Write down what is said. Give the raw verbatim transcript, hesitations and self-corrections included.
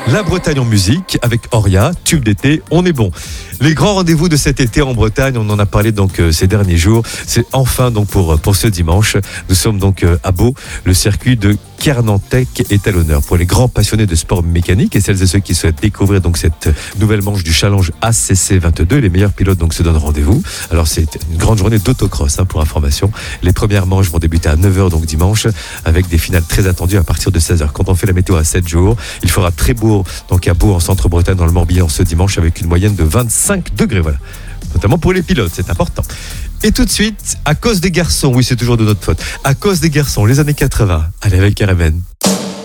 la Bretagne en musique avec Oria, tube d'été, on est bon. Les grands rendez-vous de cet été en Bretagne, on en a parlé donc euh, ces derniers jours. C'est enfin donc pour pour ce dimanche. Nous sommes donc euh, à Beau. Le circuit de Kernantec est à l'honneur pour les grands passionnés de sport mécanique et celles et ceux qui souhaitent découvrir donc cette nouvelle manche du challenge A C C vingt-deux. Les meilleurs pilotes donc se donnent rendez-vous. Alors c'est une grande journée d'autocross hein, pour information. Les premières manches vont débuter à neuf heures donc dimanche avec des finales très attendues à partir de seize heures. Quand on fait la météo à sept jours, il fera très beau donc à Beau en centre-Bretagne dans le Morbihan ce dimanche avec une moyenne de vingt-cinq degrés. Voilà. Notamment pour les pilotes, c'est important. Et tout de suite, à cause des garçons, oui c'est toujours de notre faute, à cause des garçons, les années quatre-vingts, allez avec R M N.